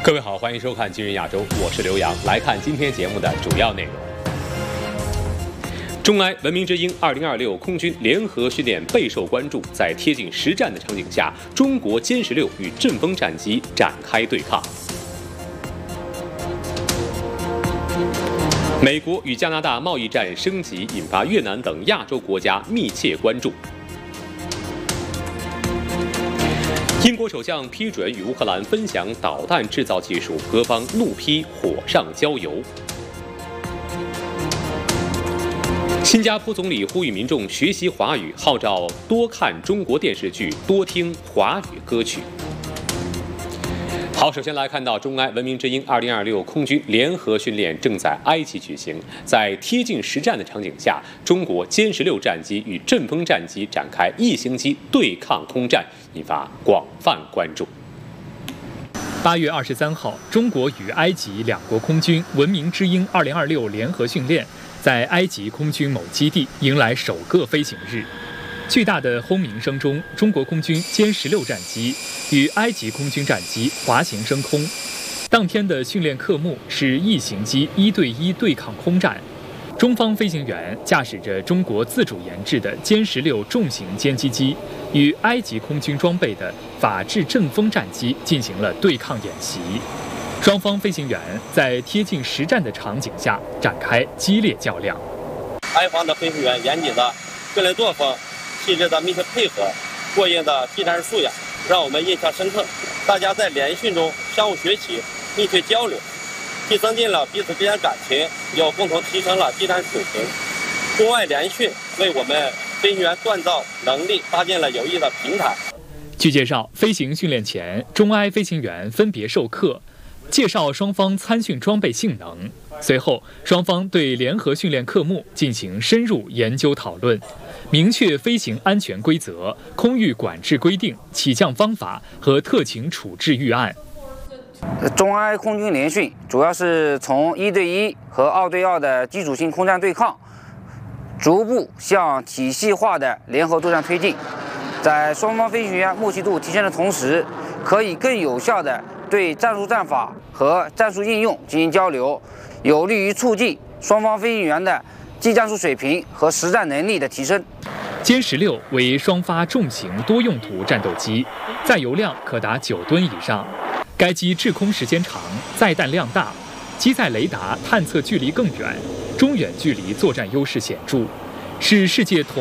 各位好，欢迎收看《今日亚洲》，我是刘洋。来看今天节目的主要内容。中埃文明之鹰2026空军联合训练备受关注，在贴近实战的场景下，中国歼16与阵风战机展开对抗。美国与加拿大贸易战升级，引发越南等亚洲国家密切关注。英国首相批准与乌克兰分享导弹制造技术，各方怒批火上浇油。新加坡总理呼吁民众学习华语，号召多看中国电视剧，多听华语歌曲。好，首先来看到中埃文明之鹰2026空军联合训练正在埃及举行，在贴近实战的场景下，中国歼16战机与阵风战机展开异形机对抗空战，引发广泛关注。 8月23号，中国与埃及两国空军文明之鹰2026联合训练在埃及空军某基地迎来首个飞行日。巨大的轰鸣声中，中国空军歼16战机与埃及空军战机滑行升空。当天的训练科目是异形机1对1对抗空战。中方飞行员驾驶着中国自主研制的歼16重型歼击机，与埃及空军装备的法制阵风战机进行了对抗演习。双方飞行员在贴近实战的场景下展开激烈较量。 埃方的飞行员严谨的训练作风，细致的密切配合，过硬的技战术素养，让我们印象深刻。大家在联训中相互学习，密切交流，既增进了彼此之间感情，又共同提升了技战水平。中外联训为我们飞行员锻造能力搭建了有益的平台。 据介绍，飞行训练前，中埃飞行员分别授课，介绍双方参训装备性能。随后，双方对联合训练科目进行深入研究讨论，明确飞行安全规则、空域管制规定、起降方法和特情处置预案。 中埃空军联训主要是从1对1和2对2的基础性空战对抗，逐步向体系化的联合作战推进。在双方飞行员默契度提升的同时，可以更有效地对战术战法和战术应用进行交流，有利于促进双方飞行员的技战术水平和实战能力的提升。 歼16为双发重型多用途战斗机，载油量可达9吨以上。该机滞空时间长，载弹量大，机载雷达探测距离更远，中远距离作战优势显著，是世界统